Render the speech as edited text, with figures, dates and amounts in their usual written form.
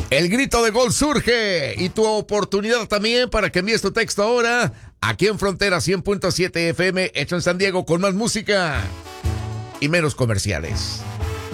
El grito de gol surge y tu oportunidad también para que envíes tu texto ahora aquí en Frontera 100.7 FM, hecho en San Diego, con más música y menos comerciales.